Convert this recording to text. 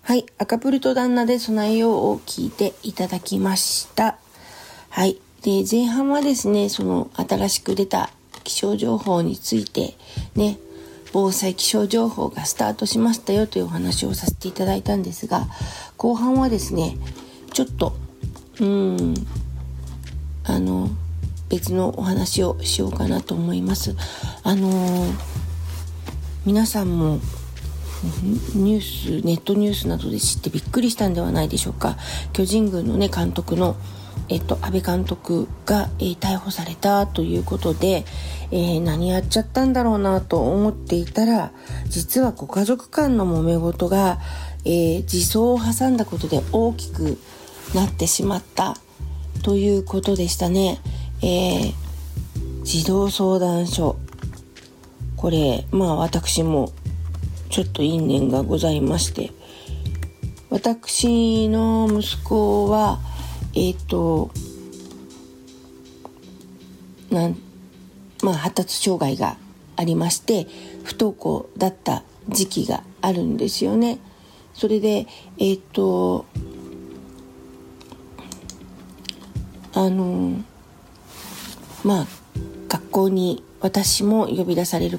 はい、赤プルと旦那で備えようを聞いていただきました。はい、で前半はですね、その新しく出た気象情報についてね、防災気象情報がスタートしましたよというお話をさせていただいたんですが、後半はですね、ちょっと別のお話をしようかなと思います。皆さんもネットニュースなどで知ってびっくりしたんではないでしょうか。巨人軍のね監督の安倍監督が、逮捕されたということで、何やっちゃったんだろうなと思っていたら、実はご家族間の揉め事が、児相を挟んだことで大きくなってしまったということでしたね。児童相談所、これ私もちょっと因縁がございまして、私の息子は発達障害がありまして、不登校だった時期があるんですよね。それで学校に私も呼び出される